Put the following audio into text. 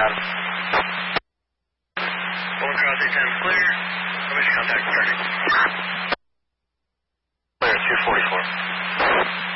Adam. 1 cross 810 clear. Permission contact starting.